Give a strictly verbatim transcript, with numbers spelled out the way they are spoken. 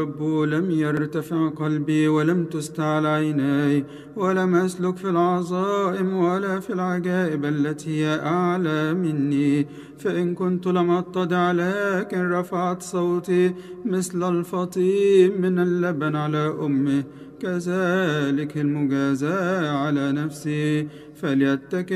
الرب لم يرتفع قلبي ولم تستعل عيناي، ولم أسلك في العظائم ولا في العجائب التي هي أعلى مني. فإن كنت لم أتضع لكن رفعت صوتي مثل الفطيم من اللبن على أمه، كذلك المجازاة على نفسي. فليتكل